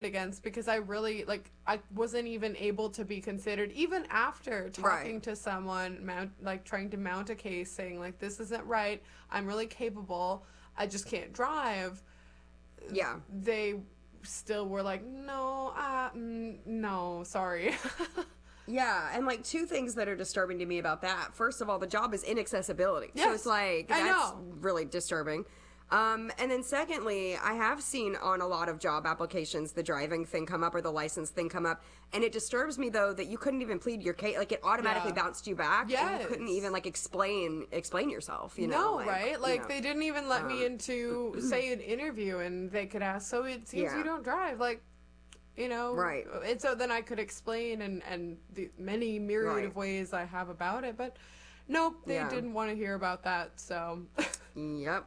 against because I really like I wasn't even able to be considered even after talking Right. to someone trying to mount a case saying like this isn't right. I'm really capable. I just can't drive. Yeah. They still were like, no, no, sorry. Yeah, and like two things that are disturbing to me about that. First of all, the job is inaccessibility. So it's Yes, like I that's know. really disturbing. And then secondly, I have seen on a lot of job applications the driving thing come up or the license thing come up, and it disturbs me though that you couldn't even plead your case. Like it automatically Yeah. bounced you back, and you couldn't even Yes. like explain yourself. No, right? Like they didn't even let me Um, into say an interview and they could ask, so it seems you yeah, don't drive. Like, right, and so then I could explain and the many myriad right, of ways I have about it, but nope, they yeah, didn't want to hear about that. So, yep.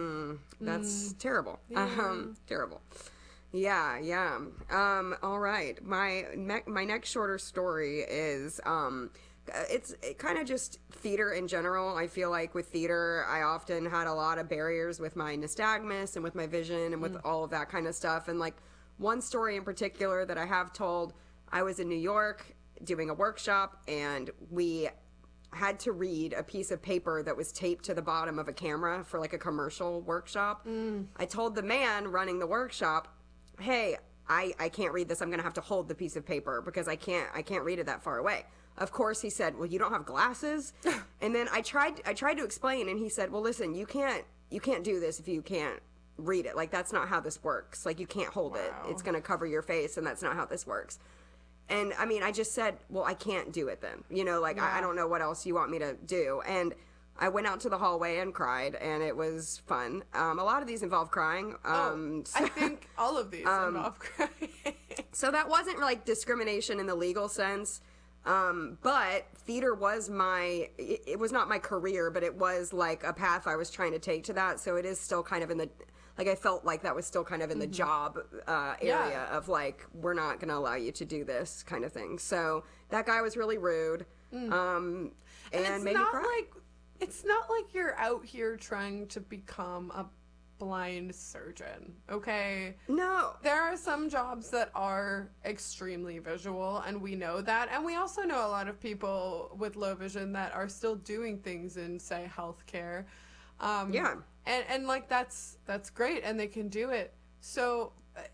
That's terrible. yeah. Terrible. Yeah, yeah. All right. My next shorter story is it's kind of just theater in general. I feel like with theater, I often had a lot of barriers with my nystagmus and with my vision and with all of that kind of stuff. And like one story in particular that I have told, I was in New York doing a workshop and we had to read a piece of paper that was taped to the bottom of a camera for like a commercial workshop. I told the man running the workshop, "Hey, I can't read this. I'm going to have to hold the piece of paper because I can't read it that far away." Of course, he said, "Well, you don't have glasses." And then I tried to explain, and he said, "Well, listen, you can't do this if you can't read it. Like that's not how this works. Like you can't hold it. Wow. It's going to cover your face, and that's not how this works." And I mean, I just said, well, I can't do it then. Like, Yeah. I don't know what else you want me to do. And I went out to the hallway and cried, and it was fun. A lot of these involve crying. I think all of these involve crying. So that wasn't like discrimination in the legal sense. But theater was it was not my career, but it was like a path I was trying to take to that. So it is still kind of I felt like that was still kind of in the job area Yeah. of like, we're not going to allow you to do this kind of thing. So that guy was really rude. And it's made me not cry. like it's not like you're out here trying to become a blind surgeon, okay? No. There are some jobs that are extremely visual, and we know that. And we also know a lot of people with low vision that are still doing things in, say, healthcare. Yeah. And like that's great, and they can do it. So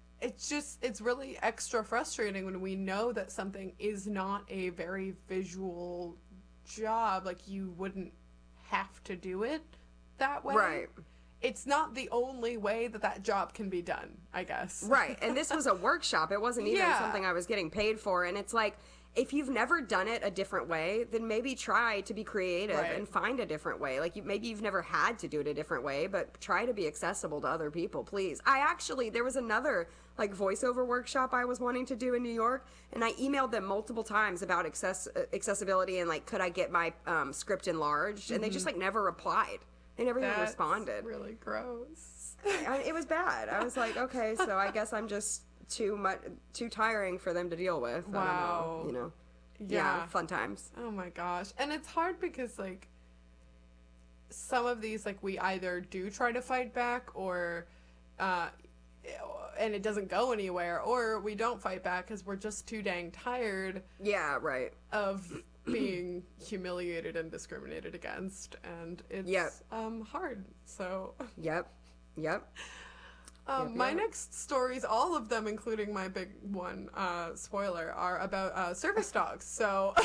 it's really extra frustrating when we know that something is not a very visual job. Like you wouldn't have to do it that way. Right. It's not the only way that job can be done, I guess. Right. And this was a workshop. It wasn't even Yeah. something I was getting paid for. And it's like, if you've never done it a different way, then maybe try to be creative Right. and find a different way. Like, maybe you've never had to do it a different way, but try to be accessible to other people, please. There was another, like, voiceover workshop I was wanting to do in New York, and I emailed them multiple times about accessibility and, like, could I get my script enlarged? And they just, like, never replied. They never even That's responded. really gross. It was bad. I was like, okay, so I guess I'm just too tiring for them to deal with. Wow. I don't know, Yeah. fun times. Oh my gosh. And it's hard because like some of these like we either do try to fight back or and it doesn't go anywhere, or we don't fight back because we're just too dang tired Yeah, right. of being humiliated and discriminated against, and it's Yep. hard. So Yep. my Yep. next stories, all of them, including my big one, spoiler, are about service dogs. So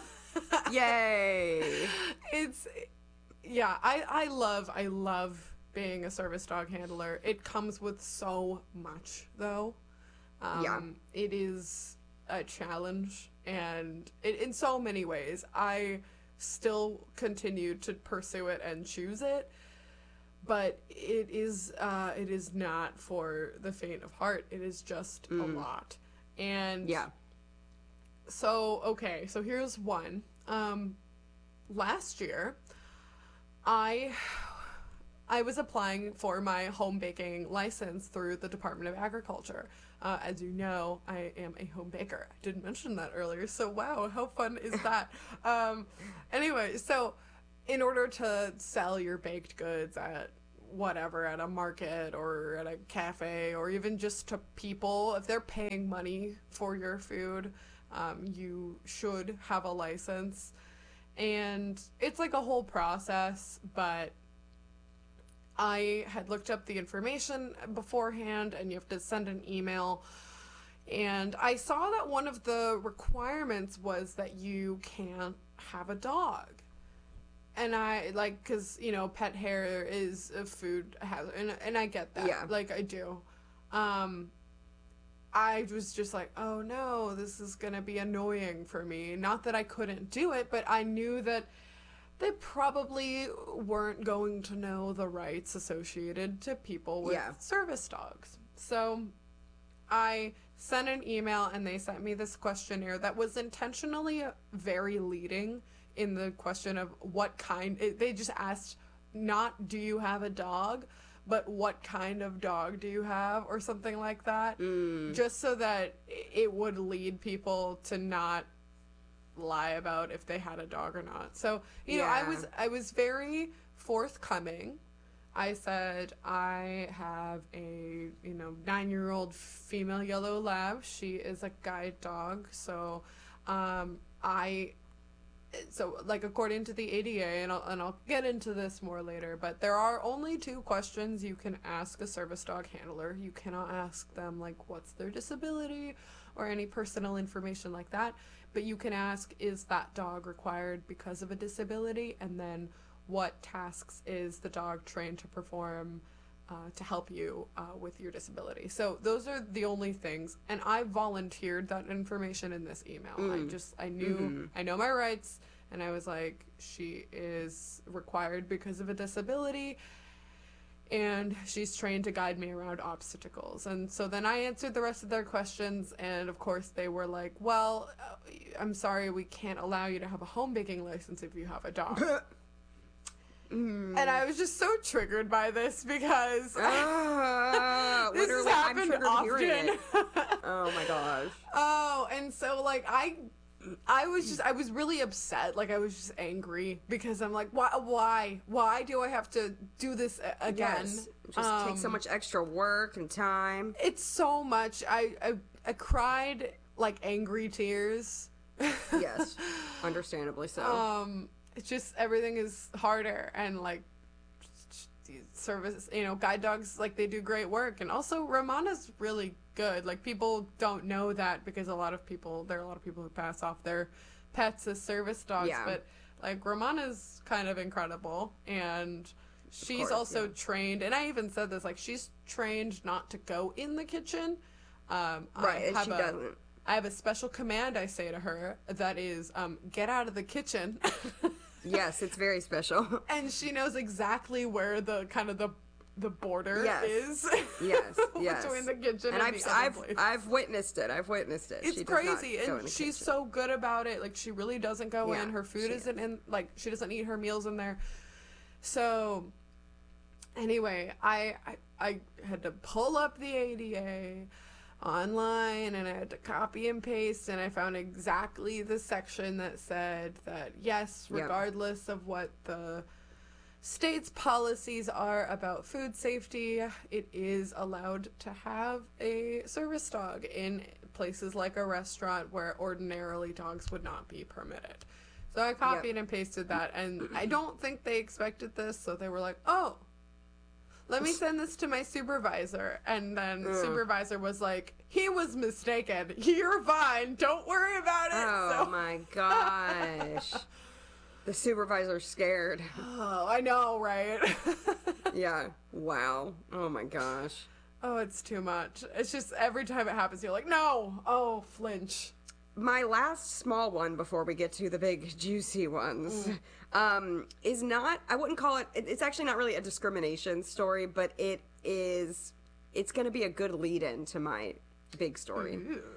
Yay. it's yeah, I love being a service dog handler. It comes with so much though. It is a challenge, and in so many ways I still continue to pursue it and choose it, but it is not for the faint of heart. It is just a lot. And Yeah. so here's one. Last year I was applying for my home baking license through the Department of Agriculture. As you know, I am a home baker. I didn't mention that earlier, so wow, how fun is that? Anyway, so in order to sell your baked goods at whatever at a market or at a cafe or even just to people. If they're paying money for your food, you should have a license. And it's like a whole process, but I had looked up the information beforehand, and you have to send an email. And I saw that one of the requirements was that you can't have a dog. And I, like, because, you know, pet hair is a food hazard, and I get that. Yeah. Like, I do. I was just like, oh no, this is gonna be annoying for me. Not that I couldn't do it, but I knew that they probably weren't going to know the rights associated to people with service dogs. So I sent an email, and they sent me this questionnaire that was intentionally very leading in the question of what kind. They just asked not do you have a dog, but what kind of dog do you have, or something like that, just so that it would lead people to not lie about if they had a dog or not. So, you know, I was very forthcoming. I said I have a, 9-year-old female yellow lab. She is a guide dog. So, according to the ADA, and I'll get into this more later, but there are only 2 questions you can ask a service dog handler. You cannot ask them, like, what's their disability or any personal information like that, but you can ask, is that dog required because of a disability, and then what tasks is the dog trained to perform to help you with your disability. So those are the only things, and I volunteered that information in this email. I know my rights, and I was like, she is required because of a disability, and she's trained to guide me around obstacles. And so then I answered the rest of their questions, and of course they were like, well, I'm sorry, we can't allow you to have a home baking license if you have a dog. And I was just so triggered by this because this has happened often. Oh my gosh. Oh, and so like I was really upset. Like I was just angry because I'm like, why do I have to do this again? Yes. Just takes so much extra work and time. It's so much. I cried like angry tears. Yes, understandably so. It's just everything is harder, and like service, guide dogs, like they do great work, and also Romana's really good. Like people don't know that because there are a lot of people who pass off their pets as service dogs, but like Romana's kind of incredible, and she's also trained, and I even said this, like she's trained not to go in the kitchen. Right, and she doesn't. I have a special command I say to her that is, get out of the kitchen. Yes, it's very special. And she knows exactly where the kind of the border is. Yes, between the kitchen and the other place. I've witnessed it. It's crazy, and she's so good about it. Like she really doesn't go in. Her food isn't in. Like she doesn't eat her meals in there. So, anyway, I had to pull up the ADA online, and I had to copy and paste, and I found exactly the section that said that yes, regardless of what the state's policies are about food safety, it is allowed to have a service dog in places like a restaurant where ordinarily dogs would not be permitted. So I copied and pasted that, and I don't think they expected this, so they were like, oh, let me send this to my supervisor. And then the supervisor was like, he was mistaken. You're fine. Don't worry about it. Oh, my gosh. The supervisor's scared. Oh, I know, right? Yeah. Wow. Oh, my gosh. Oh, it's too much. It's just every time it happens, you're like, no. Oh, flinch. My last small one before we get to the big juicy ones is not, I wouldn't call it, it's actually not really a discrimination story, but it's going to be a good lead-in to my big story.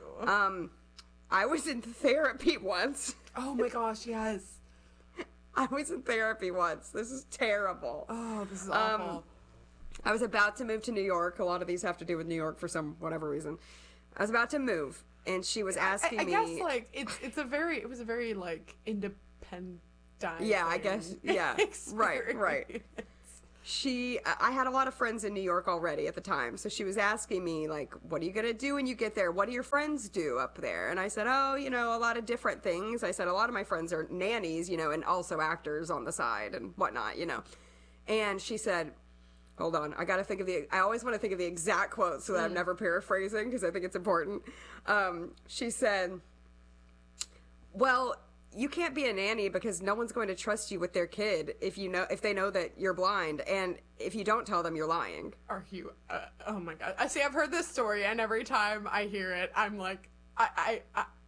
I was in therapy once. Oh my gosh, yes. I was in therapy once. This is terrible. Oh, this is awful. I was about to move to New York. A lot of these have to do with New York for whatever reason. I was about to move. And she was asking me. I guess like it was a very like independent. Yeah, I guess. Yeah, right. I had a lot of friends in New York already at the time, so she was asking me, like, what are you gonna do when you get there? What do your friends do up there? And I said, oh, a lot of different things. I said, a lot of my friends are nannies, and also actors on the side and whatnot. And she said, hold on, I always want to think of the exact quote so that I'm never paraphrasing, because I think it's important. She said, well, you can't be a nanny because no one's going to trust you with their kid if they know that you're blind, and if you don't tell them, you're lying. Are you? Oh my god! I see. I've heard this story, and every time I hear it, I'm like, I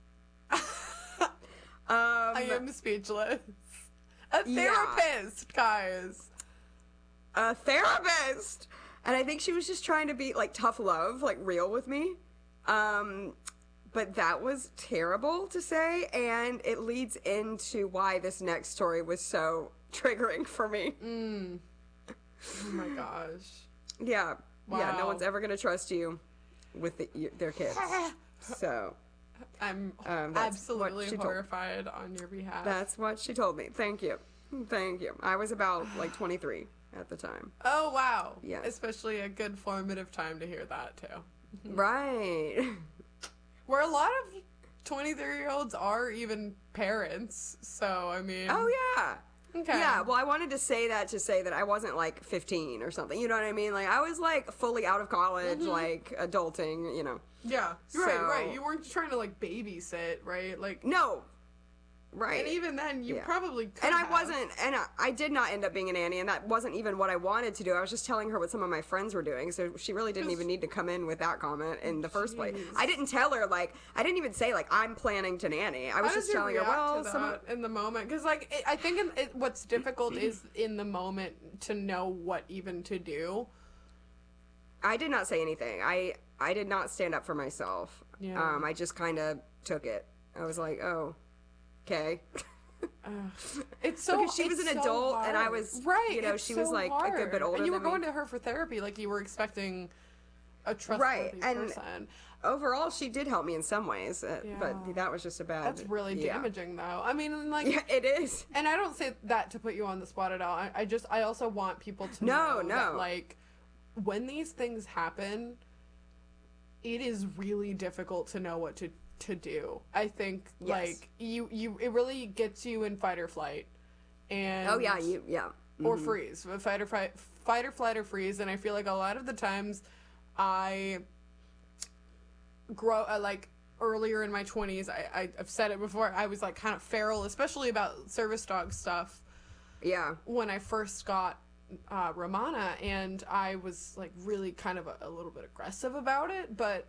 am speechless. A therapist, guys. A therapist, and I think she was just trying to be like tough love, like real with me. But that was terrible to say, and it leads into why this next story was so triggering for me. Oh my gosh. Yeah. Wow. Yeah, no one's ever going to trust you with their kids. So. I'm absolutely horrified on your behalf. That's what she told me. Thank you. Thank you. I was about like 23 at the time. Oh, wow. Yes. Especially a good formative time to hear that, too. Right. Where a lot of 23-year-olds are even parents, so, I mean... Oh, yeah. Okay. Yeah, well, I wanted to say that I wasn't, like, 15 or something, you know what I mean? Like, I was, like, fully out of college, like, adulting, Yeah, so, right. You weren't trying to, like, babysit, right? Like... No. Right. And even then, you probably could And I did not end up being a nanny, and that wasn't even what I wanted to do. I was just telling her what some of my friends were doing, so she really didn't even need to come in with that comment in the first place. I didn't tell her, like, I didn't even say, like, I'm planning to nanny. I was just telling her, well, in the moment, because, like, I think what's difficult is in the moment to know what even to do. I did not say anything. I did not stand up for myself. Yeah. I just kind of took it. I was like, oh... Okay. It's so because she was an adult hard. and I was she was like hard. a good bit older and you were than going me. to her for therapy like you were expecting a trustworthy person. Overall she did help me in some ways, but that was just a bad. That's really damaging though. I mean, like, it is. And I don't say that to put you on the spot at all. I also want people to know that, like, when these things happen, it is really difficult to know what to do. I think like it really gets you in fight or flight, and or freeze, fight or flight or freeze. And I feel like a lot of the times I grow like earlier in my 20s, I've said it before, I was like kind of feral, especially about service dog stuff. Yeah. When I first got Romana, and I was like really kind of a little bit aggressive about it, but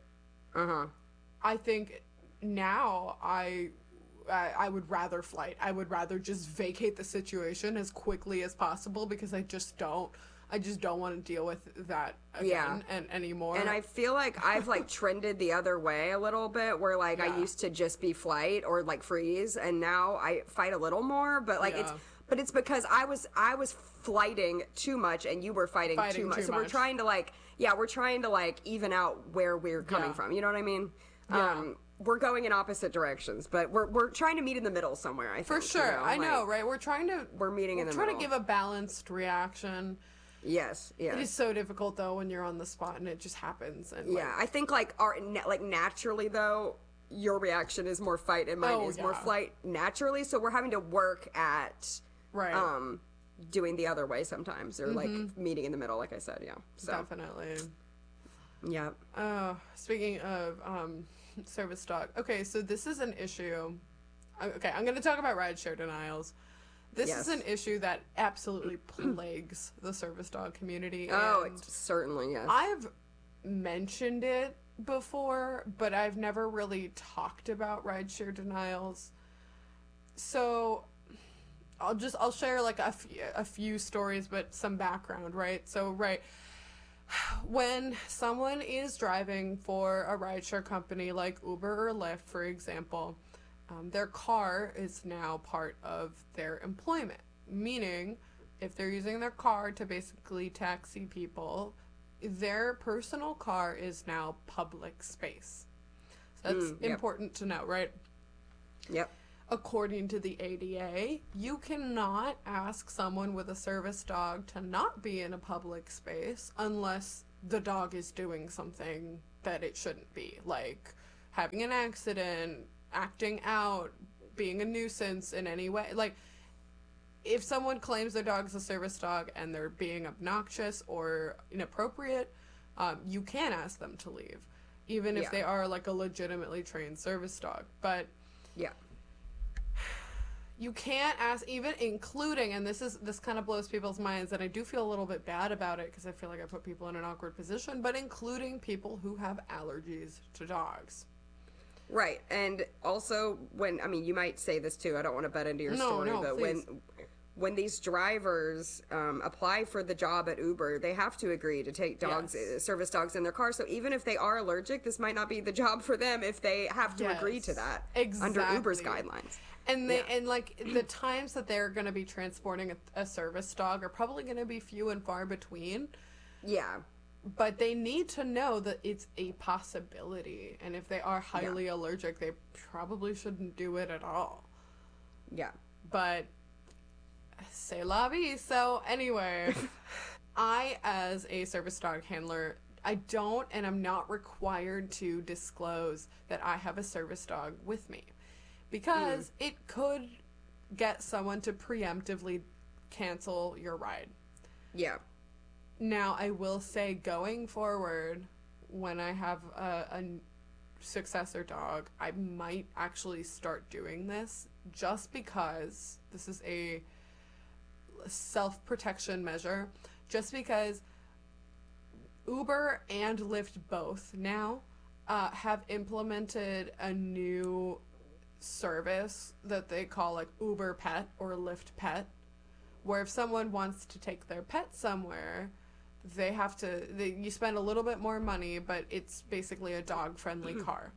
I think now I would rather flight. I would rather just vacate the situation as quickly as possible, because I just don't want to deal with that again and anymore. And I feel like I've like trended the other way a little bit, where like I used to just be flight or like freeze, and now I fight a little more, but like it's because I was flighting too much and you were fighting too much. So we're trying to like even out where we're coming from. You know what I mean? Yeah. We're going in opposite directions, but we're trying to meet in the middle somewhere, I think. For sure. I know, right? We're meeting in the middle. We're trying to give a balanced reaction. Yes. It is so difficult though when you're on the spot and it just happens. And I think like naturally though, your reaction is more fight and mine is more flight naturally. So we're having to work at doing the other way sometimes, or like meeting in the middle, like I said. Yeah. So. Definitely. Yeah. Speaking of service dog. Okay, so this is an issue. Okay, I'm going to talk about rideshare denials. This is an issue that absolutely plagues the service dog community. Oh, it's certainly, yes. I've mentioned it before, but I've never really talked about rideshare denials. So I'll share like a few stories, but some background, right? So, when someone is driving for a rideshare company like Uber or Lyft, for example, their car is now part of their employment. Meaning, if they're using their car to basically taxi people, their personal car is now public space. So that's important to know, right? Yep. according to the ADA, you cannot ask someone with a service dog to not be in a public space unless the dog is doing something that it shouldn't be, like having an accident, acting out, being a nuisance in any way. Like, if someone claims their dog's a service dog and they're being obnoxious or inappropriate, you can ask them to leave, even if they are like a legitimately trained service dog. But you can't ask, even including, and this kind of blows people's minds, and I do feel a little bit bad about it because I feel like I put people in an awkward position, but including people who have allergies to dogs. Right, and also when, I mean, you might say this too, I don't want to butt into your story, but please. when these drivers apply for the job at Uber, they have to agree to take dogs, service dogs in their car. So even if they are allergic, this might not be the job for them if they have to agree to that under Uber's guidelines. And and like the times that they're going to be transporting a service dog are probably going to be few and far between. Yeah. But they need to know that it's a possibility, and if they are highly allergic, they probably shouldn't do it at all. Yeah. But c'est la vie. So anyway, I, as a service dog handler, I don't, and I'm not required to disclose that I have a service dog with me, because it could get someone to preemptively cancel your ride. Yeah. Now, I will say, going forward, when I have a successor dog, I might actually start doing this, just because this is a self-protection measure, just because Uber and Lyft both now have implemented a new service that they call like Uber Pet or Lyft Pet, where if someone wants to take their pet somewhere, they have to, you spend a little bit more money, but it's basically a dog-friendly car.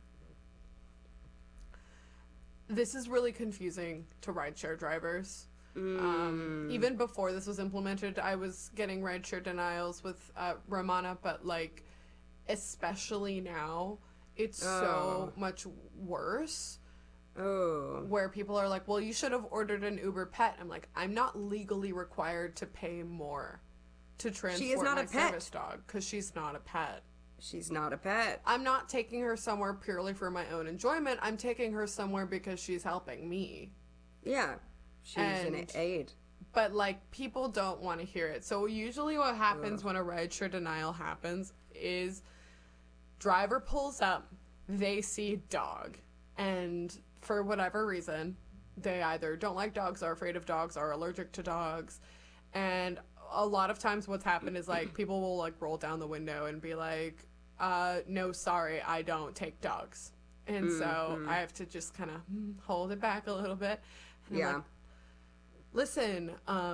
This is really confusing to rideshare drivers. Even before this was implemented, I was getting rideshare denials with Romana, but like, especially now, it's so much worse. Where people are like, well, you should have ordered an Uber Pet. I'm like, I'm not legally required to pay more to transport my service dog, because she's not a pet. She's not a pet. I'm not taking her somewhere purely for my own enjoyment. I'm taking her somewhere because she's helping me. Yeah. She's an aid. But, like, people don't want to hear it. So usually what happens when a rideshare denial happens is driver pulls up, they see dog, and for whatever reason, they either don't like dogs, are afraid of dogs, are allergic to dogs, and a lot of times what's happened is, like, people will, like, roll down the window and be like, no, sorry, I don't take dogs. And so I have to just kind of hold it back a little bit. And I'm like, listen,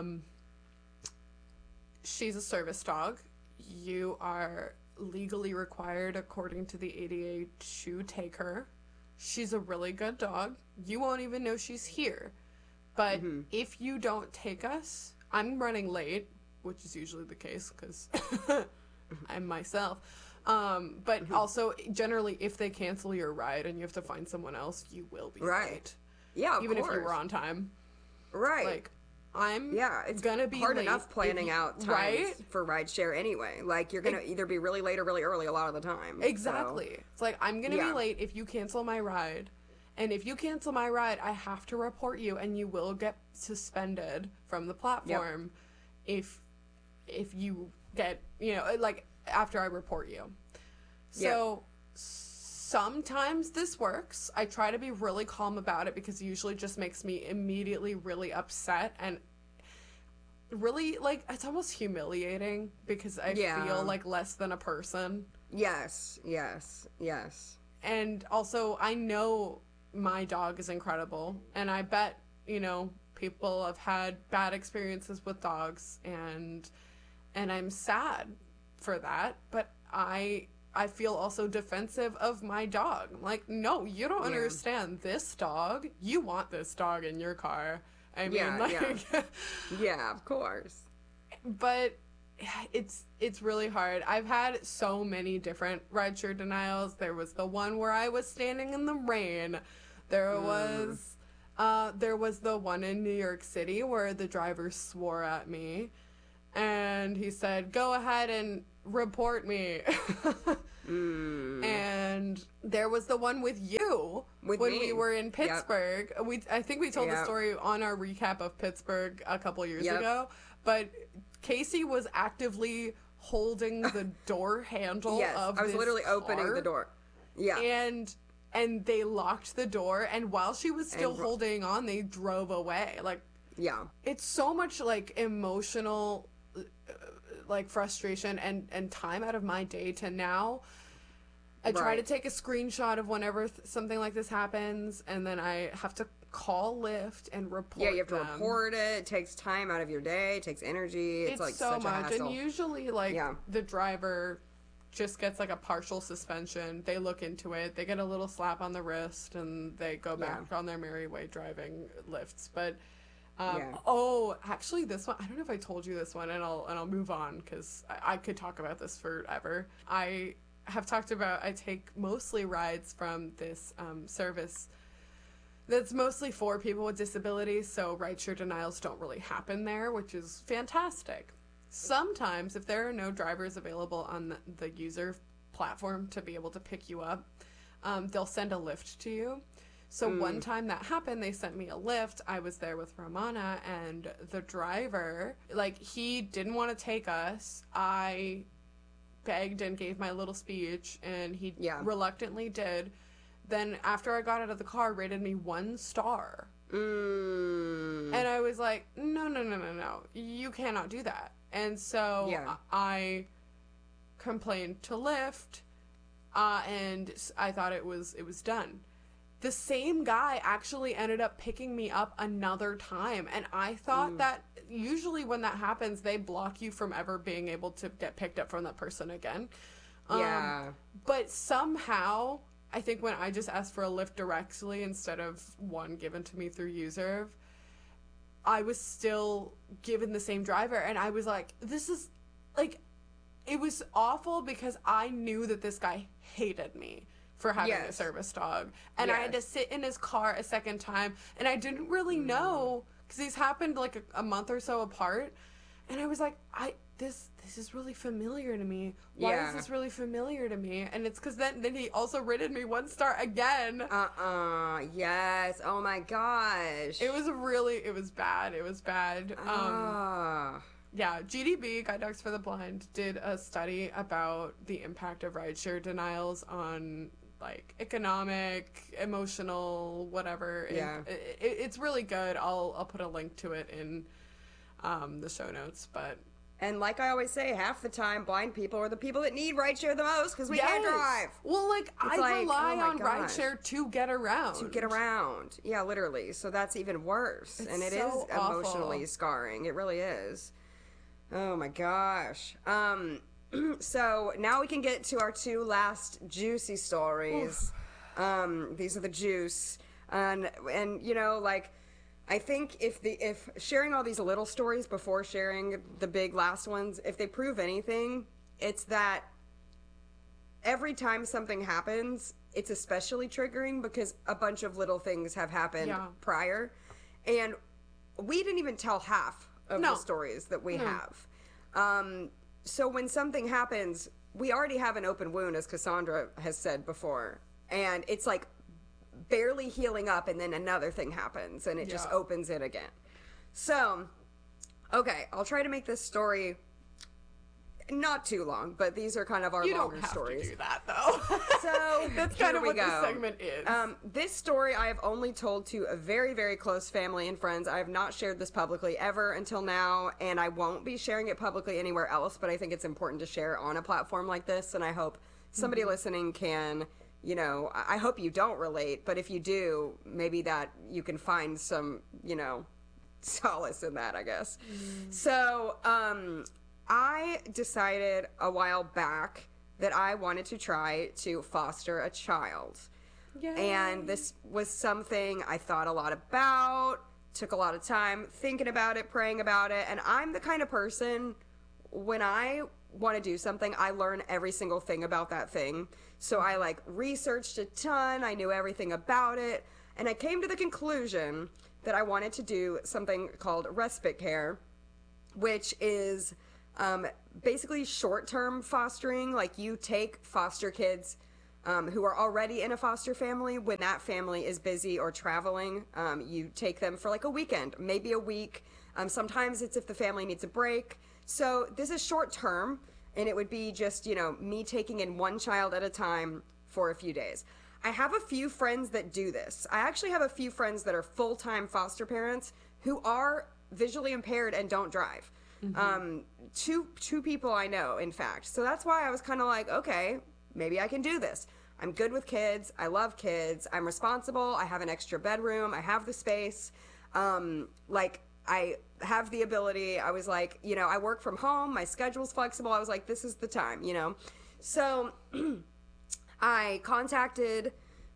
she's a service dog. You are legally required, according to the ADA, to take her. She's a really good dog. You won't even know she's here. But if you don't take us, I'm running late, which is usually the case because I'm myself. But also, generally, if they cancel your ride and you have to find someone else, you will be late. Yeah, even if you were on time. Right. Like, it's gonna be hard late enough planning out times for rideshare anyway. Like, you're gonna either be really late or really early a lot of the time. Exactly. So. It's like, I'm gonna be late if you cancel my ride. And if you cancel my ride, I have to report you, and you will get suspended from the platform if you get, like, after I report you. So sometimes this works. I try to be really calm about it because it usually just makes me immediately really upset and really, like, it's almost humiliating because I feel like less than a person. Yes. And also, I know my dog is incredible, and I bet, people have had bad experiences with dogs, and I'm sad for that, but I feel also defensive of my dog. Like, no, you don't understand this dog. You want this dog in your car. I mean, yeah, of course. But it's really hard. I've had so many different rideshare denials. There was the one where I was standing in the rain. There was There was the one in New York City where the driver swore at me, and he said, "Go ahead and report me." And there was the one with you when we were in Pittsburgh. Yep. I think we told the story on our recap of Pittsburgh a couple years ago, but Casey was actively holding the door handle of I was literally car, opening the door. Yeah. And they locked the door, and while she was still holding on, they drove away. Like, yeah. It's so much, like, emotional, like, frustration and time out of my day to now. I try to take a screenshot of whenever something like this happens, and then I have to call Lyft and report you have to report it. It takes time out of your day. It takes energy. It's like so such much. a hassle. And usually, like, the driver just gets, like, a partial suspension. They look into it. They get a little slap on the wrist, and they go back on their merry way driving Lyfts. But, actually, this one, I don't know if I told you this one, and I'll move on, because I could talk about this forever. I have talked about, I take mostly rides from this service that's mostly for people with disabilities, so rideshare denials don't really happen there, which is fantastic. Sometimes, if there are no drivers available on the user platform to be able to pick you up, they'll send a Lyft to you. So one time that happened, they sent me a Lyft. I was there with Ramana, and the driver, like, he didn't want to take us. I begged and gave my little speech, and he reluctantly did. Then after I got out of the car, rated me 1 star. And I was like, no, you cannot do that. And so I complained to Lyft, and I thought it was done. The same guy actually ended up picking me up another time, and I thought that usually when that happens, they block you from ever being able to get picked up from that person again. But somehow, I think when I just asked for a Lyft directly instead of one given to me through Userve, I was still given the same driver, and I was like, this is, like, it was awful because I knew that this guy hated me for having a service dog, and I had to sit in his car a second time, and I didn't really know, because these happened like a month or so apart, and I was like, this is really familiar to me. Why is this really familiar to me? And it's because then he also rated me 1 star again. Yes. Oh my gosh. It was bad. It was bad. Yeah, GDB, Guide Dogs for the Blind, did a study about the impact of rideshare denials on, like, economic, emotional, whatever. Yeah. It's really good. I'll put a link to it in the show notes, but... And like I always say, half the time, blind people are the people that need rideshare the most because we can't drive. Well, like, I rely on rideshare to get around. Yeah, literally. So that's even worse. And it is emotionally scarring. It really is. Oh my gosh. So now we can get to our 2 last juicy stories. These are the juice. And you know, like, I think if sharing all these little stories before sharing the big last ones, if they prove anything, it's that every time something happens, it's especially triggering because a bunch of little things have happened prior. And we didn't even tell half of the stories that we have. So when something happens, we already have an open wound, as Cassandra has said before. And it's like barely healing up, and then another thing happens, and it just opens it again. So, okay, I'll try to make this story not too long, but these are kind of our longer stories. You don't have to do that, though. So, that's kind of what this segment is. This story I have only told to a very, very close family and friends. I have not shared this publicly ever until now, and I won't be sharing it publicly anywhere else, but I think it's important to share on a platform like this, and I hope somebody listening can... You know, I hope you don't relate, but if you do, maybe that you can find some, you know, solace in that, I guess. So, I decided a while back that I wanted to try to foster a child. Yay. And this was something I thought a lot about, took a lot of time thinking about it, praying about it, and I'm the kind of person, when I want to do something, I learn every single thing about that thing. So I, like, researched a ton. I knew everything about it. And I came to the conclusion that I wanted to do something called respite care, which is basically short-term fostering. Like, you take foster kids who are already in a foster family. When that family is busy or traveling, you take them for like a weekend, maybe a week. Sometimes it's if the family needs a break. So this is short-term, and it would be just, you know, me taking in one child at a time for a few days. I have a few friends that do this. I actually have a few friends that are full-time foster parents who are visually impaired and don't drive. Two people I know, in fact. So that's why I was kind of like, okay, maybe I can do this. I'm good with kids. I love kids. I'm responsible. I have an extra bedroom. I have the space. Like, I have the ability. I was like, you know, I work from home. My schedule's flexible. I was like, this is the time, you know. So I contacted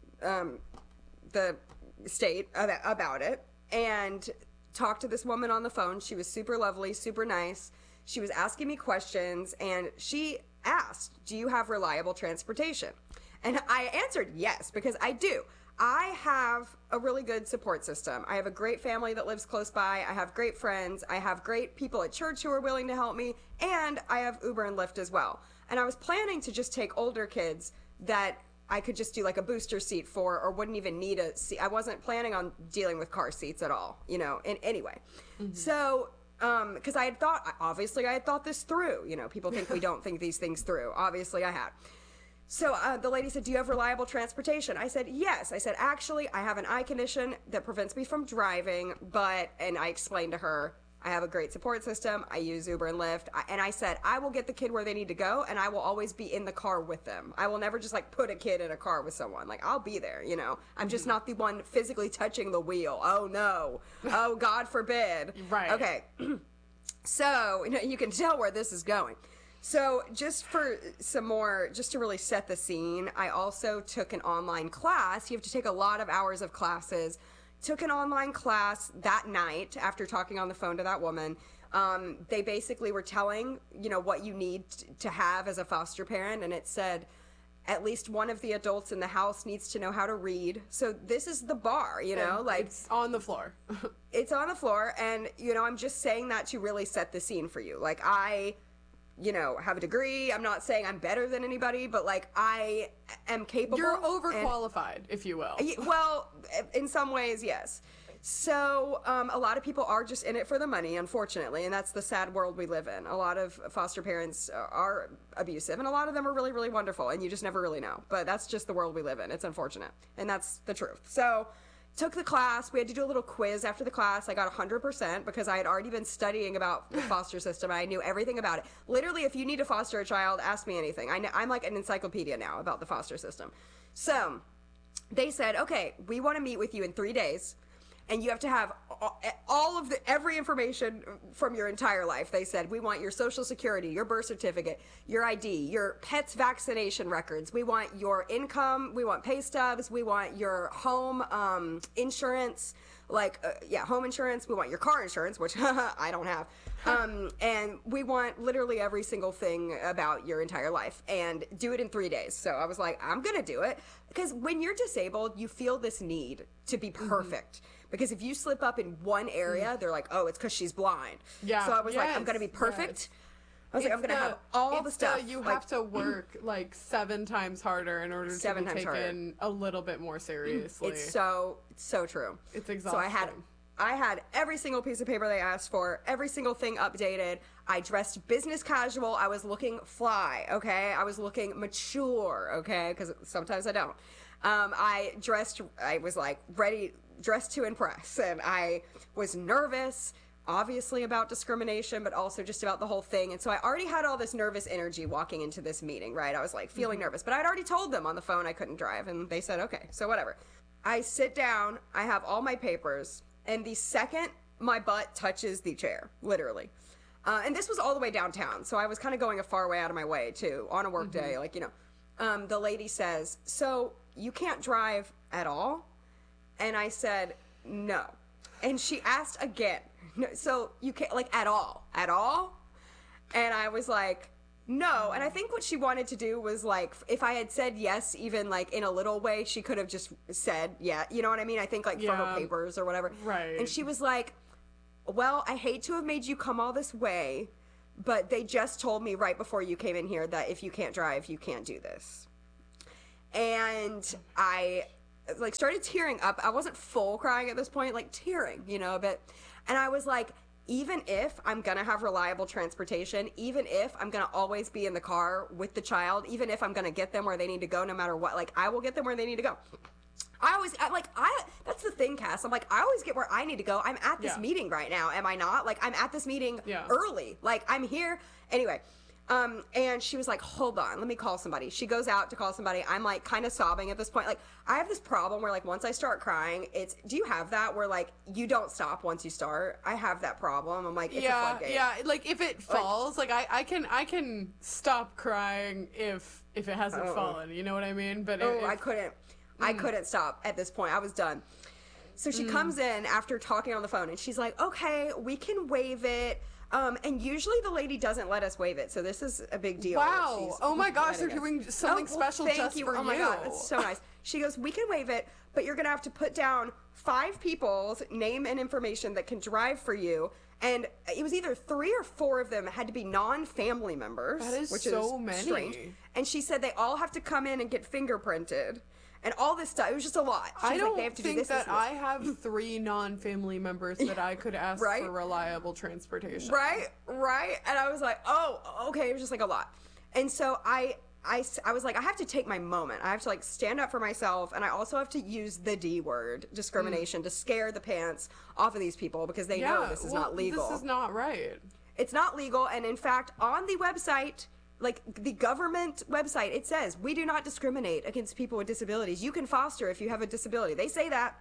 the state about it and talked to this woman on the phone. She was super lovely, super nice. She was asking me questions, and she asked, do you have reliable transportation? And I answered yes, because I do. I have a really good support system. I have a great family that lives close by. I have great friends. I have great people at church who are willing to help me. And I have Uber and Lyft as well. And I was planning to just take older kids that I could just do like a booster seat for, or wouldn't even need a seat. I wasn't planning on dealing with car seats at all, you know, in any way. So, because I had thought this through. You know, people think we don't think these things through. Obviously I had. So the lady said, do you have reliable transportation? I said, yes. I said, actually, I have an eye condition that prevents me from driving, and I explained to her, I have a great support system. I use Uber and Lyft. And I said, I will get the kid where they need to go, and I will always be in the car with them. I will never just, like, put a kid in a car with someone. Like, I'll be there, you know. I'm just not the one physically touching the wheel. Oh, no. Oh, God forbid. Right. Okay. So, you can tell where this is going. So just for some more, just to really set the scene, I also took an online class. You have to take a lot of hours of classes. Took an online class that night after talking on the phone to that woman. They basically were telling, you know, what you need to have as a foster parent. And it said, at least one of the adults in the house needs to know how to read. So this is the bar, you know, and like it's on the floor. It's on the floor. And, you know, I'm just saying that to really set the scene for you. Like, you know, have a degree. I'm not saying I'm better than anybody, but, like, I am capable. You're overqualified, if you will. Well, in some ways, yes. So, a lot of people are just in it for the money, unfortunately, and that's the sad world we live in. A lot of foster parents are abusive, and a lot of them are really, really wonderful, and you just never really know. But that's just the world we live in. It's unfortunate, and that's the truth. So, took the class. We had to do a little quiz after the class. I got 100% because I had already been studying about the foster system. I knew everything about it. Literally, if you need to foster a child, ask me anything. I'm like an encyclopedia now about the foster system. So they said, okay, we want to meet with you in 3 days, and you have to have every information from your entire life. They said, we want your social security, your birth certificate, your ID, your pet's vaccination records. We want your income. We want pay stubs. We want your home insurance, home insurance. We want your car insurance, which I don't have. And we want literally every single thing about your entire life, and do it in 3 days. So I was like, I'm going to do it. Because when you're disabled, you feel this need to be perfect. Because if you slip up in one area, they're like, oh, it's because she's blind. Yeah. So I was like, I'm going to be perfect. Yes. I was like, I'm going to have all the stuff. You have to work like 7 times harder in order to be taken a little bit more seriously. It's so true. It's exhausting. So I had every single piece of paper they asked for, every single thing updated. I dressed business casual. I was looking fly, okay? I was looking mature, okay? Because sometimes I don't. I was like ready, dressed to impress. And I was nervous, obviously about discrimination, but also just about the whole thing. And so I already had all this nervous energy walking into this meeting, right? I was like feeling nervous, but I'd already told them on the phone I couldn't drive. And they said, okay, so whatever. I sit down, I have all my papers, and the second my butt touches the chair, literally. And this was all the way downtown, so I was kind of going a far way out of my way, too, on a work day, like, you know. The lady says, so you can't drive at all? And I said, no. And she asked again, no, so you can't, like, at all? At all? And I was like, No, and I think what she wanted to do was, like, if I had said yes, even, like, in a little way, she could have just said, yeah, you know what I mean? I think, like, for her papers or whatever. Right. And she was like, well, I hate to have made you come all this way, but they just told me right before you came in here that if you can't drive, you can't do this. And I, like, started tearing up. I wasn't full crying at this point, like, tearing, you know, a bit. And I was like, even if I'm going to have reliable transportation, even if I'm going to always be in the car with the child, even if I'm going to get them where they need to go no matter what, like, I will get them where they need to go. That's the thing, Cass. I'm like, I always get where I need to go. I'm at this meeting right now, am I not? Like, I'm at this meeting early. Like, I'm here. Anyway, and she was like, hold on, let me call somebody. She goes out to call somebody. I'm, like, kind of sobbing at this point. Like, I have this problem where, like, once I start crying, do you have that where, like, you don't stop once you start? I have that problem. I'm like, it's a floodgate. Yeah, like, if it falls, like I can stop crying if it hasn't fallen, you know what I mean? But I couldn't. I couldn't stop at this point. I was done. So she comes in after talking on the phone, and she's like, okay, we can waive it. And usually the lady doesn't let us waive it, so this is a big deal. Wow. Oh my gosh, they're doing something special just for you. Oh my God, it's so nice. She goes, we can waive it, but you're going to have to put down 5 people's name and information that can drive for you. And it was either 3 or 4 of them had to be non-family members. That is which so is many. Strange. And she said they all have to come in and get fingerprinted. And all this stuff. It was just a lot. I don't think that I have 3 non-family members that I could ask for reliable transportation. Right. And I was like, oh, okay. It was just like a lot. And so I was like, I have to take my moment. I have to, like, stand up for myself. And I also have to use the D word, discrimination, to scare the pants off of these people because they know this is not legal. This is not right. It's not legal. And in fact, on the website, like the government website, it says, we do not discriminate against people with disabilities. You can foster if you have a disability. They say that.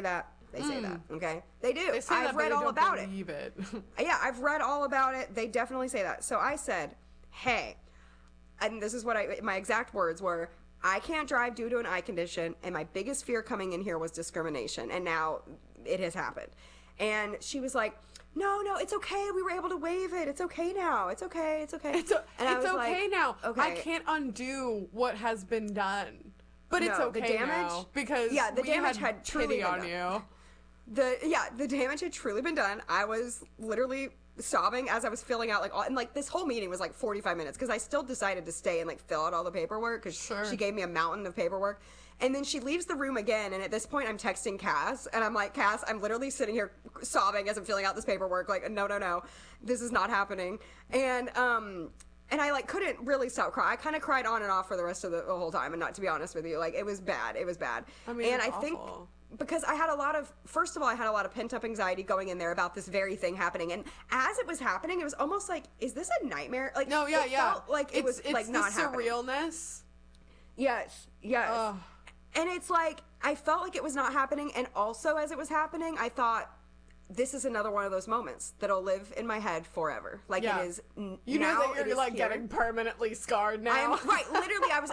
Okay? They do. They say I've read all about it. It. Yeah, I've read all about it. They definitely say that. So I said, hey, and this is what my exact words were, I can't drive due to an eye condition, and my biggest fear coming in here was discrimination, and now it has happened. And she was like, no, it's okay. We were able to waive it. It's okay now. It's okay. It's okay now. Okay. I can't undo what has been done. But it's okay the damage, now. Because the damage had truly been on you. The damage had truly been done. I was literally sobbing as I was filling out, like, all, and, like, this whole meeting was, like, 45 minutes, because I still decided to stay and, like, fill out all the paperwork, because she gave me a mountain of paperwork. And then she leaves the room again, and at this point, I'm texting Cass, and I'm like, Cass, I'm literally sitting here sobbing as I'm filling out this paperwork, like, no, this is not happening. And I, like, couldn't really stop crying. I kind of cried on and off for the rest of the whole time, and not to be honest with you, like, it was bad. I mean, and I think, because I had a lot of pent-up anxiety going in there about this very thing happening, and as it was happening, it was almost like, is this a nightmare? Like, no, yeah, felt like it was, like, not happening. It's the surrealness. Yes. And it's like, I felt like it was not happening, and also as it was happening, I thought, this is another one of those moments that'll live in my head forever. Like, it is you know that you're, like, getting permanently scarred now. Literally, I was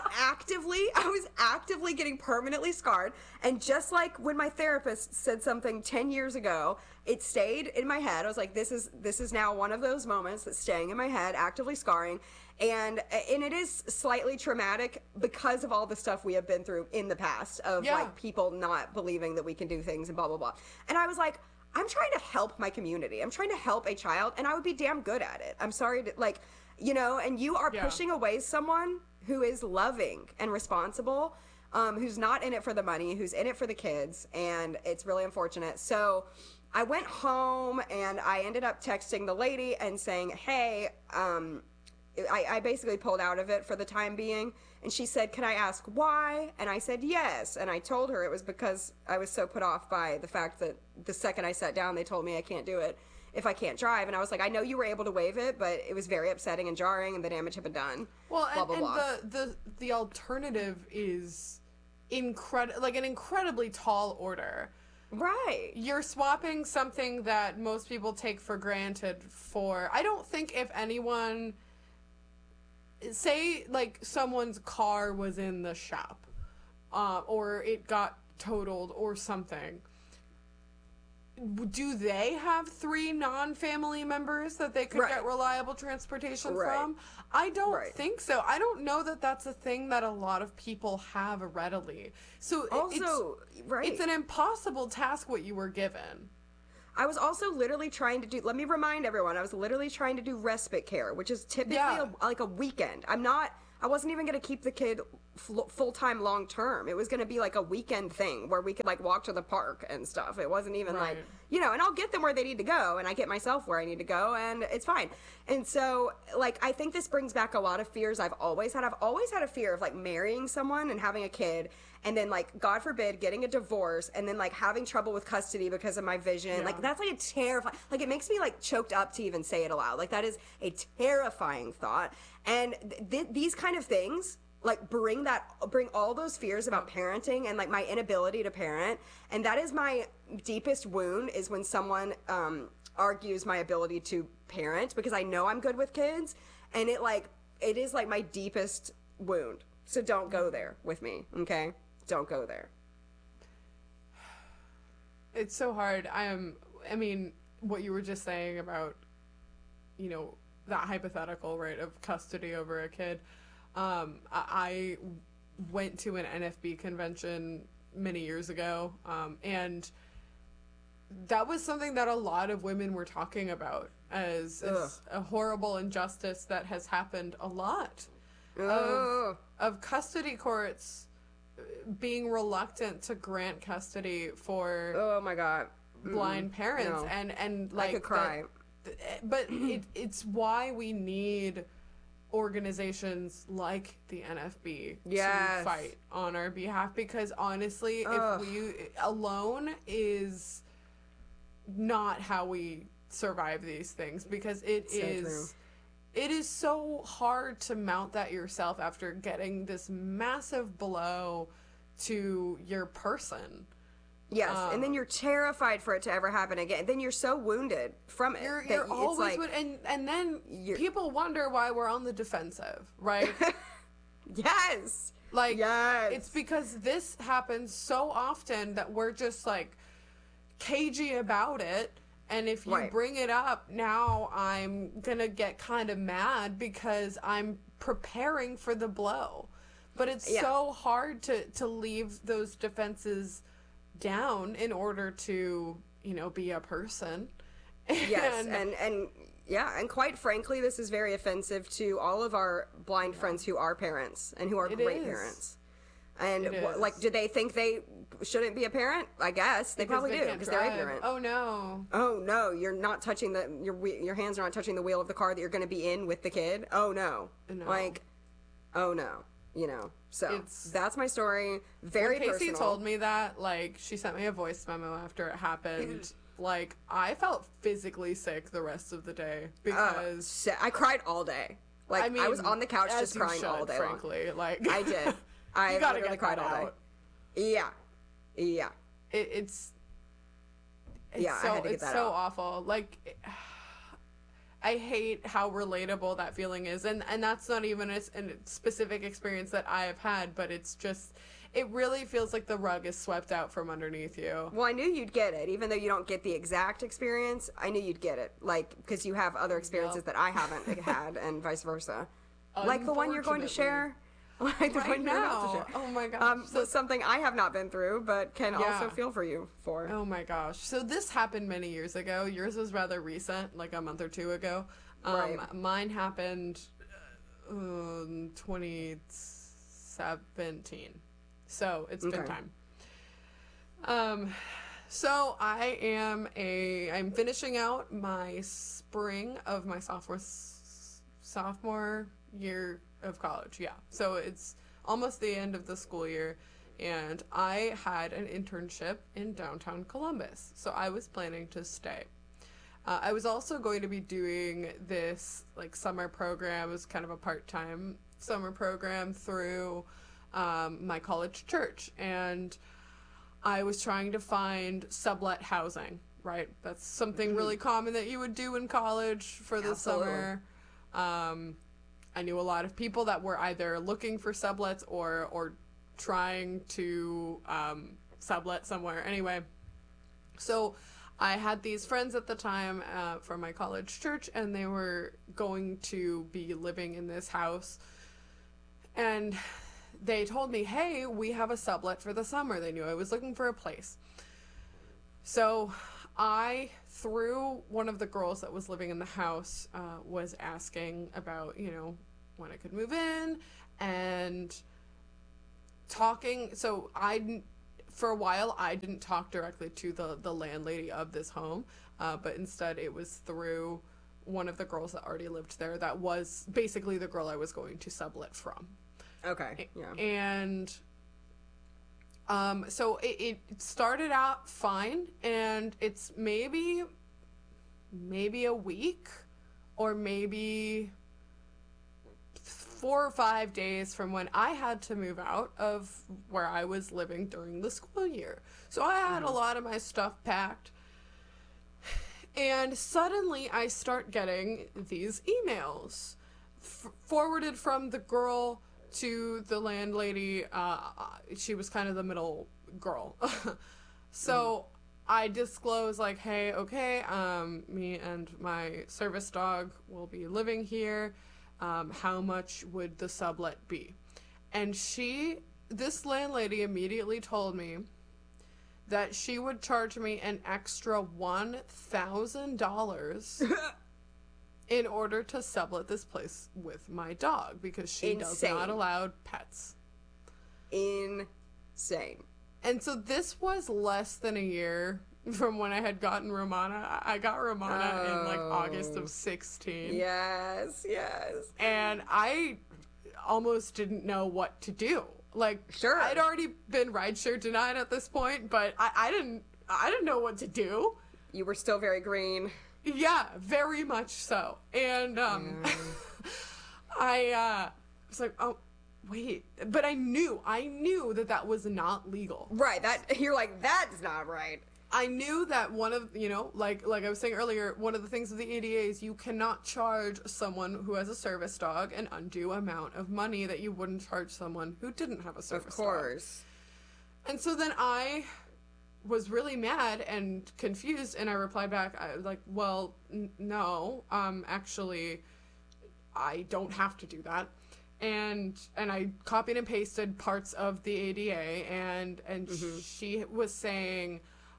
actively getting permanently scarred, and just like when my therapist said something 10 years ago, it stayed in my head. I was like, this is now one of those moments that's staying in my head, actively scarring. And it is slightly traumatic because of all the stuff we have been through in the past of, like, people not believing that we can do things and blah, blah, blah. And I was like, I'm trying to help my community. I'm trying to help a child, and I would be damn good at it. I'm sorry to, like, you know, and you are pushing away someone who is loving and responsible, who's not in it for the money, who's in it for the kids, and it's really unfortunate. So I went home, and I ended up texting the lady and saying, hey, I basically pulled out of it for the time being, and she said, can I ask why? And I said yes, and I told her it was because I was so put off by the fact that the second I sat down, they told me I can't do it if I can't drive, and I was like, I know you were able to waive it, but it was very upsetting and jarring, and the damage had been done. Well, the alternative is an incredibly tall order. Right. You're swapping something that most people take for granted for, I don't think if anyone, say, like, someone's car was in the shop, or it got totaled or something, do they have 3 non-family members that they could get reliable transportation from? I don't think so. I don't know that that's a thing that a lot of people have readily. So also, it's an impossible task what you were given. I was also literally trying to do, let me remind everyone, I was literally trying to do respite care, which is typically like a weekend. I wasn't even going to keep the kid full-time long-term. It was going to be like a weekend thing where we could like walk to the park and stuff. It wasn't even like, and I'll get them where they need to go and I get myself where I need to go and it's fine. And so like, I think this brings back a lot of fears I've always had. I've always had a fear of like marrying someone and having a kid and then like, God forbid, getting a divorce and then like having trouble with custody because of my vision. Yeah. Like that's like a terrifying, like it makes me like choked up to even say it aloud. Like that is a terrifying thought. And these kind of things like bring all those fears about parenting and like my inability to parent. And that is my deepest wound, is when someone argues my ability to parent, because I know I'm good with kids and it is like my deepest wound. So don't go there with me. Okay. Don't go there. It's so hard. I mean, what you were just saying about, that hypothetical, right, of custody over a kid. I went to an NFB convention many years ago, and that was something that a lot of women were talking about as a horrible injustice that has happened a lot. Of custody courts being reluctant to grant custody for blind parents. And like I could cry. But it's why we need organizations like the NFB to fight on our behalf, because honestly, if we alone is not how we survive these things, because it is so hard to mount that yourself after getting this massive blow to your person. Yes, and then you're terrified for it to ever happen again. Then you're so wounded from it. You're always and then people wonder why we're on the defensive, right? Yes. Like, it's because this happens so often that we're just like cagey about it. And if you bring it up, now I'm gonna get kind of mad because I'm preparing for the blow. But it's so hard to leave those defenses down in order to, be a person. Yes, and quite frankly, this is very offensive to all of our blind friends who are parents and who are great parents. And do they think they shouldn't be a parent? I guess they probably do, because they're ignorant. Oh no! Oh no! You're not touching your hands are not touching the wheel of the car that you're going to be in with the kid. Oh no! Like, oh no! So that's my story. Very personal. When Casey told me that, like, she sent me a voice memo after it happened. Like, I felt physically sick the rest of the day because I cried all day. Like, I was on the couch just crying all day frankly. long. Like, I did. I literally cried all day. Yeah. It's I had to get that so out. awful. Like, I hate how relatable that feeling is, and that's not even a specific experience that I have had, but it's just, it really feels like the rug is swept out from underneath you. Well, I knew you'd get it, even though you don't get the exact experience. I knew you'd get it, like, because you have other experiences that I haven't had, and vice versa, like the one you're going to share. Like the one you're about to share. Oh my gosh. So something I have not been through, but can also feel for you for. Oh my gosh. So this happened many years ago. Yours was rather recent, like a month or two ago. Mine happened in 2017. So it's been time. So I'm finishing out my spring of my sophomore year of college. So it's almost the end of the school year, and I had an internship in downtown Columbus, so I was planning to stay. I was also going to be doing this like summer program. It was kind of a part-time summer program through my college church, and I was trying to find sublet housing, right? That's something really common that you would do in college for the summer. I knew a lot of people that were either looking for sublets or trying to sublet somewhere. Anyway, so I had these friends at the time from my college church, and they were going to be living in this house. And they told me, hey, we have a sublet for the summer. They knew I was looking for a place. So I, through one of the girls that was living in the house, was asking about, when I could move in and talking. So for a while, I didn't talk directly to the landlady of this home, but instead it was through one of the girls that already lived there that was basically the girl I was going to sublet from. Okay, yeah. And so it started out fine, and it's maybe a week or maybe 4 or 5 days from when I had to move out of where I was living during the school year. So I had a lot of my stuff packed, and suddenly I start getting these emails forwarded from the girl to the landlady. She was kind of the middle girl. So I disclose, like, hey, okay, me and my service dog will be living here. How much would the sublet be? And this landlady immediately told me that she would charge me an extra $1,000 in order to sublet this place with my dog, because she does not allow pets. Insane. And so this was less than a year from when I had gotten Romana. I got Romana in like August of 16. Yes. And I almost didn't know what to do. Like, sure, I'd already been rideshare denied at this point, but I didn't know what to do. You were still very green. Yeah, very much so. And I was like, oh, wait. But I knew that was not legal. Right, you're like, that's not right. I knew that one of, like I was saying earlier, one of the things of the ADA is you cannot charge someone who has a service dog an undue amount of money that you wouldn't charge someone who didn't have a service dog. Of course. And so then I was really mad and confused, and I replied back, I was like, well, no, actually, I don't have to do that. And I copied and pasted parts of the ADA, and she was saying,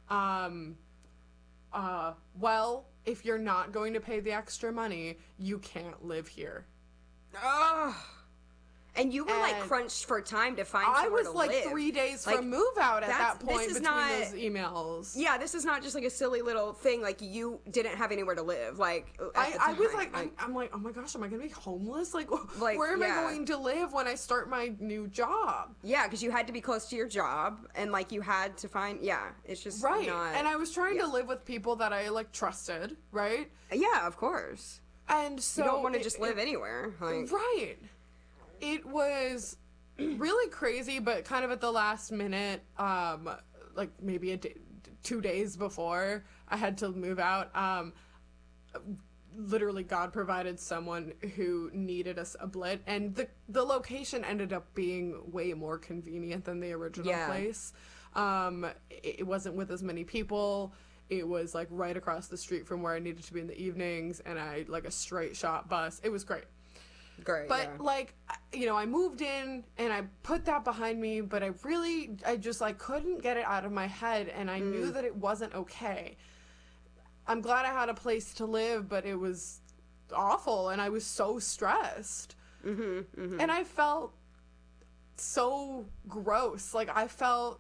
well, if you're not going to pay the extra money, you can't live here. Ugh. And you were like crunched for time to find somewhere to live. I was like 3 days from move out at that point between those emails. Yeah, this is not just like a silly little thing. Like, you didn't have anywhere to live. Like, I was like, I'm like, oh my gosh, am I gonna be homeless? Like where am I going to live when I start my new job? Yeah, because you had to be close to your job, and like you had to find. Yeah, it's just right. Not, and I was trying to live with people that I like trusted, right? Yeah, of course. And so you don't want to just live anywhere, like. Right. It was really crazy, but kind of at the last minute, like maybe 2 days before I had to move out, literally God provided someone who needed a sublet, and the location ended up being way more convenient than the original place. It wasn't with as many people. It was like right across the street from where I needed to be in the evenings, and I like a straight shot bus. It was great. Great, but like, I moved in and I put that behind me, but I just like couldn't get it out of my head, and I knew that it wasn't okay. I'm glad I had a place to live, but it was awful, and I was so stressed. And I felt so gross. Like, I felt,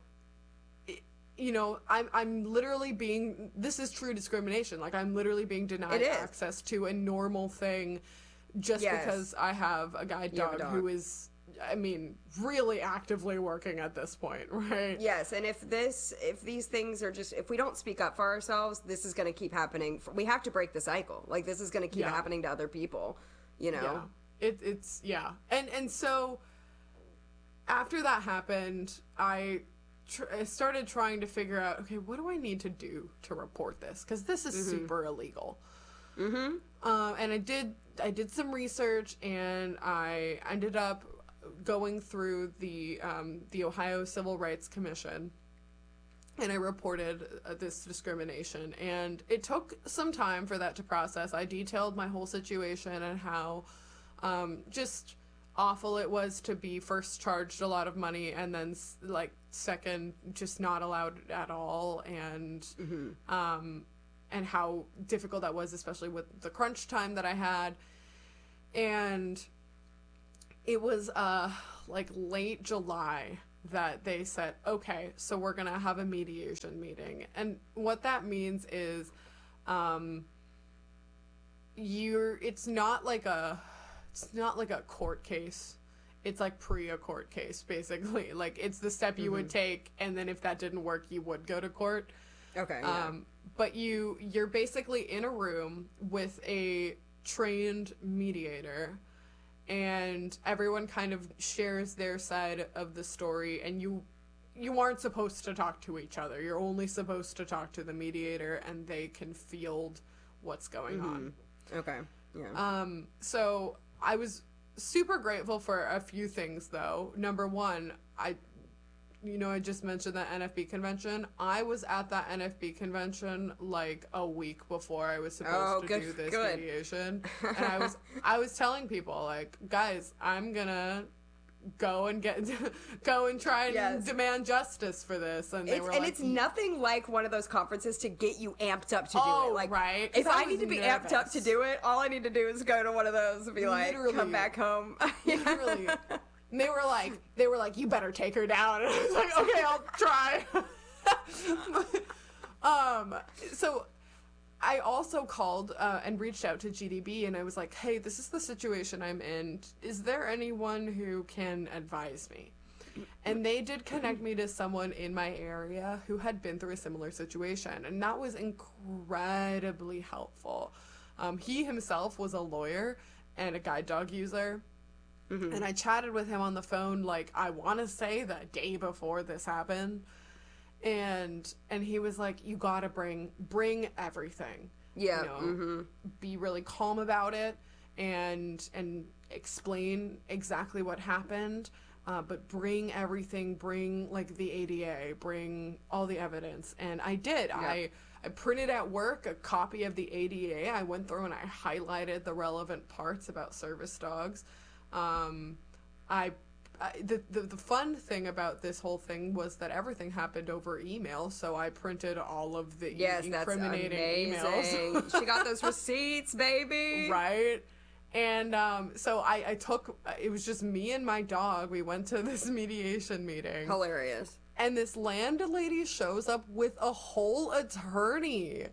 I'm literally this is true discrimination. Like, I'm literally being denied access to a normal thing just because I have a guide dog who is, really actively working at this point, right? Yes, and if these things are just, if we don't speak up for ourselves, this is going to keep happening. We have to break the cycle. Like, this is going to keep happening to other people, Yeah. And so after that happened, I started trying to figure out, okay, what do I need to do to report this? Because this is super illegal. And I did some research, and I ended up going through the Ohio Civil Rights Commission, and I reported this discrimination, and it took some time for that to process. I detailed my whole situation and how just awful it was to be first charged a lot of money and then like second just not allowed at all, and and how difficult that was, especially with the crunch time that I had. And it was like late July that they said, okay, so we're gonna have a mediation meeting. And what that means is it's not like a court case. It's like a court case, basically. Like, it's the step you would take, and then if that didn't work, you would go to court. Okay. Yeah. But you're basically in a room with a trained mediator, and everyone kind of shares their side of the story, and you aren't supposed to talk to each other. You're only supposed to talk to the mediator, and they can field what's going on. Okay. Yeah. So I was super grateful for a few things, though. Number one, I just mentioned that NFB convention. I was at that NFB convention like a week before I was supposed to do this mediation. And I was telling people, like, guys, I'm gonna go and try and demand justice for this. And it's nothing like one of those conferences to get you amped up to do it. Like, right. If I need to be amped up to do it, all I need to do is go to one of those and be like, come back home. Literally. And they were like, you better take her down. And I was like, okay, I'll try. So I also called and reached out to GDB, and I was like, hey, this is the situation I'm in. Is there anyone who can advise me? And they did connect me to someone in my area who had been through a similar situation, and that was incredibly helpful. He himself was a lawyer and a guide dog user. And I chatted with him on the phone, like, I want to say the day before this happened. And he was like, you gotta bring everything. Yeah. Be really calm about it and explain exactly what happened. But bring everything, bring, like, the ADA, bring all the evidence. And I did. Yeah. I printed at work a copy of the ADA. I went through and I highlighted the relevant parts about service dogs. The fun thing about this whole thing was that everything happened over email, so I printed all of the incriminating emails. She got those receipts, baby. Right. And so I took, it was just me and my dog. We went to this mediation meeting. Hilarious. And this landlady shows up with a whole attorney.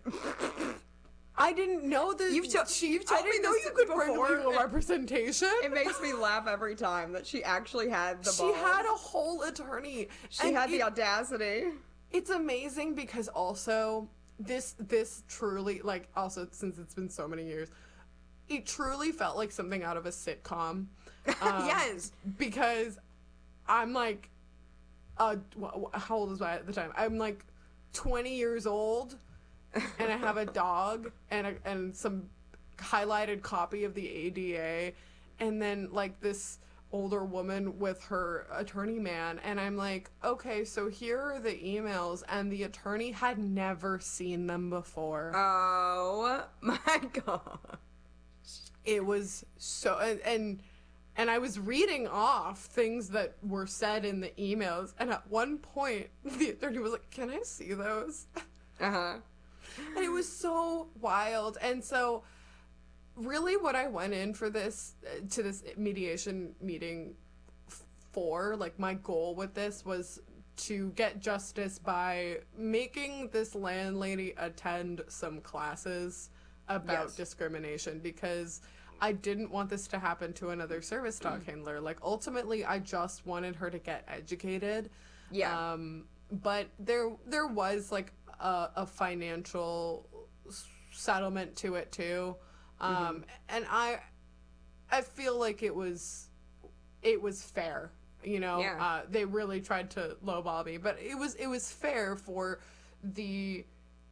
I didn't know that you've told I didn't know you could bring legal representation. It makes me laugh every time that she actually had the balls. She had a whole attorney. She had the audacity. It's amazing because also this truly, like, also since it's been so many years, it truly felt like something out of a sitcom. Yes. Because I'm like, how old was I at the time? I'm like 20 years old. And I have a dog and some highlighted copy of the ADA, and then, like, this older woman with her attorney man, and I'm like, okay, so here are the emails, and the attorney had never seen them before. Oh my god. It was so, and I was reading off things that were said in the emails, and at one point the attorney was like, can I see those? And it was so wild. And so really what I went in for this, to this mediation meeting for, like, my goal with this was to get justice by making this landlady attend some classes about discrimination, because I didn't want this to happen to another service dog handler. Like, ultimately, I just wanted her to get educated. Yeah. But there was, like, a financial settlement to it too, and I feel like it was fair, you know. Yeah. They really tried to lowball me, but it was fair for the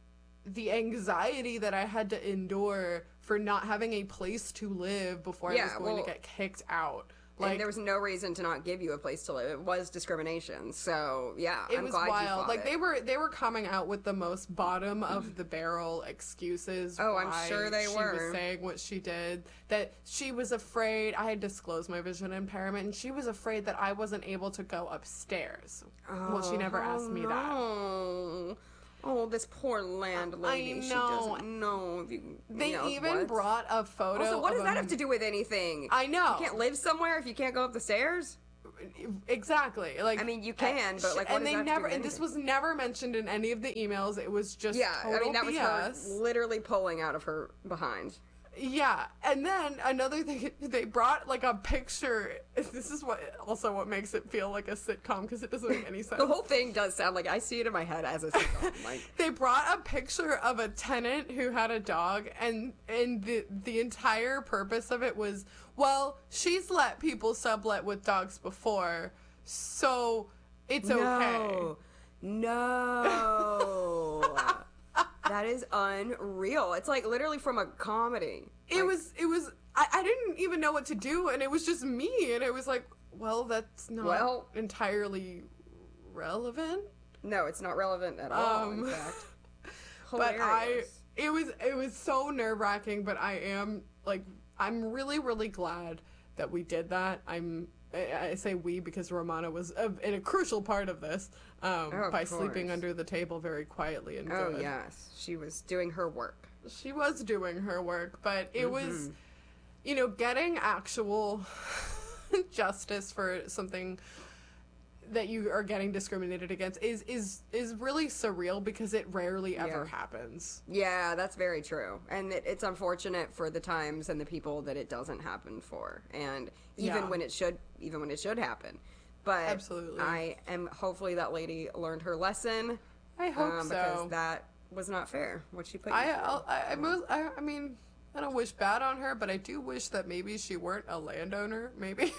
anxiety that I had to endure for not having a place to live before I was going to get kicked out. Like, and there was no reason to not give you a place to live. It was discrimination. So yeah, I'm glad wild. You fought like it. They were coming out with the most bottom of the barrel excuses. Oh, I'm sure they were. She was saying what she did. That she was afraid. I had disclosed my vision impairment, and she was afraid that I wasn't able to go upstairs. Well, she never asked me that. Oh, this poor landlady. I know. She doesn't know. They even brought a photo. Also, what does that have to do with anything? I know. You can't live somewhere if you can't go up the stairs? Exactly. Like, I mean, you can, but like, what and does they that never. have to do with And this was never mentioned in any of the emails. It was just total I mean, that BS. was her literally pulling out of her behind. Yeah, and then another thing, they brought like a picture. This is what makes it feel like a sitcom, because it doesn't make any sense. The whole thing does sound like, I see it in my head as a sitcom. Like, they brought a picture of a tenant who had a dog, and the entire purpose of it was, well, she's let people sublet with dogs before, so it's okay. No. That is unreal. It's like literally from a comedy. It was, I didn't even know what to do, and it was just me, and it was like, well, that's not entirely relevant. No, it's not relevant at all, in fact. Hilarious. But it was so nerve-wracking, but I'm really, really glad that we did that. I say we because Romana was in a crucial part of this, by sleeping under the table very quietly and good. Oh, yes. She was doing her work. She was doing her work, but it was, getting actual justice for something that you are getting discriminated against is really surreal, because it rarely ever happens. Yeah, that's very true. And it's unfortunate for the times and the people that it doesn't happen for. And even when it should happen. But absolutely. Hopefully that lady learned her lesson. I hope so. Because that was not fair, what she put you through. I mean, I don't wish bad on her, but I do wish that maybe she weren't a landowner. Maybe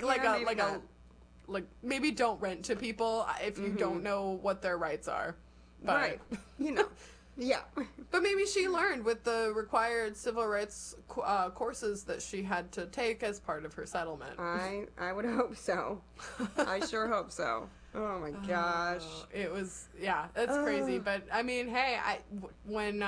maybe don't rent to people if you don't know what their rights are. But, right. Yeah. But maybe she learned with the required civil rights courses that she had to take as part of her settlement. I would hope so. I sure hope so. Oh my gosh. It was, that's crazy. But I mean, hey, when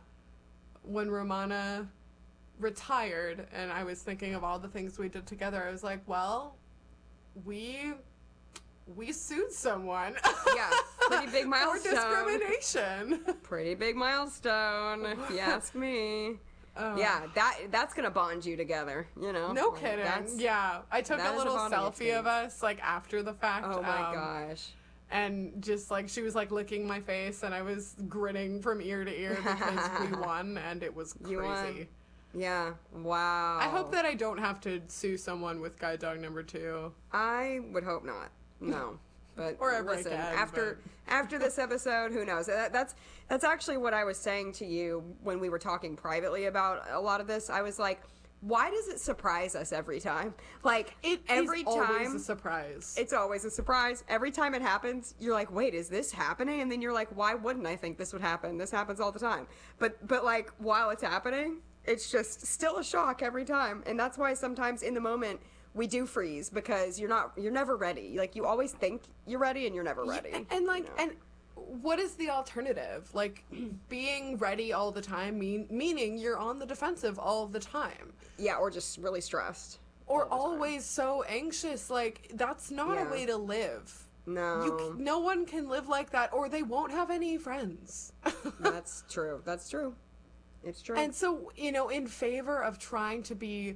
Romana retired and I was thinking of all the things we did together, I was like, well, we sued someone. Yeah, pretty big milestone. For discrimination. Pretty big milestone, if you ask me. Yeah, that's gonna bond you together, No kidding. Yeah, I took a little selfie of us, like, after the fact. Oh my gosh. And just, like, she was, like, licking my face, and I was grinning from ear to ear because we won, and it was crazy. You won. Yeah. Wow. I hope that I don't have to sue someone with Guide Dog number 2. I would hope not. No. But or ever listen, again, after this episode, who knows? That's actually what I was saying to you when we were talking privately about a lot of this. I was like, why does it surprise us every time? Like, every time, always a surprise. It's always a surprise. Every time it happens, you're like, wait, is this happening? And then you're like, why wouldn't I think this would happen? This happens all the time. But like, while it's happening, it's just still a shock every time. And that's why sometimes in the moment we do freeze, because you're never ready. Like, you always think you're ready and you're never ready. And like, and what is the alternative? Like, being ready all the time meaning you're on the defensive all the time. Yeah, or just really stressed. Or always so anxious. Like, that's not a way to live. No. No one can live like that, or they won't have any friends. That's true. That's true. It's true. And so, in favor of trying to be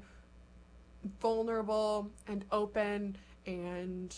vulnerable and open and,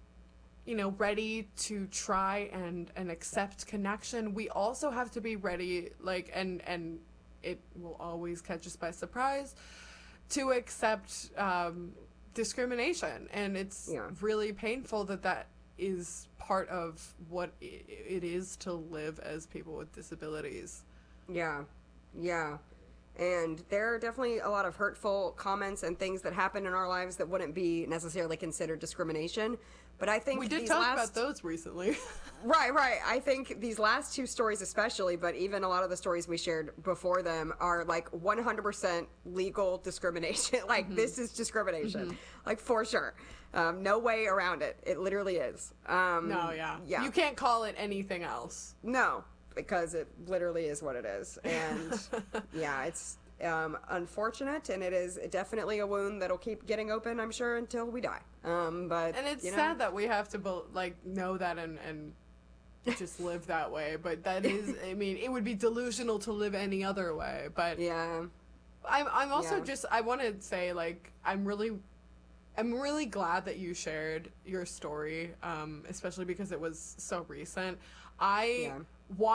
ready to try and accept connection, we also have to be ready, like, and it will always catch us by surprise, to accept discrimination. And it's really painful that is part of what it is to live as people with disabilities. Yeah. And there are definitely a lot of hurtful comments and things that happen in our lives that wouldn't be necessarily considered discrimination. But I think we did talk about those recently. Right. I think these last two stories especially, but even a lot of the stories we shared before them are like 100% legal discrimination. Like, this is discrimination. Like, for sure. No way around it. It literally is. No, yeah. You can't call it anything else. No, because it literally is what it is. And yeah, it's unfortunate, and it is definitely a wound that'll keep getting open, I'm sure, until we die. But and it's sad that we have to know that and just live that way. But that is, I mean, it would be delusional to live any other way. But yeah, I'm also just, I want to say, like, I'm really glad that you shared your story, especially because it was so recent. I want